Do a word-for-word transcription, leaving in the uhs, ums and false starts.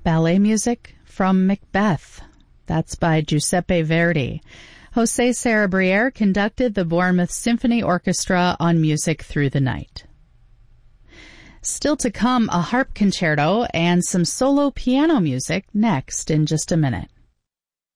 Ballet music from Macbeth. That's by Giuseppe Verdi. Jose Sarabriere conducted the Bournemouth Symphony Orchestra on Music Through the Night. Still to come, a harp concerto and some solo piano music next in just a minute.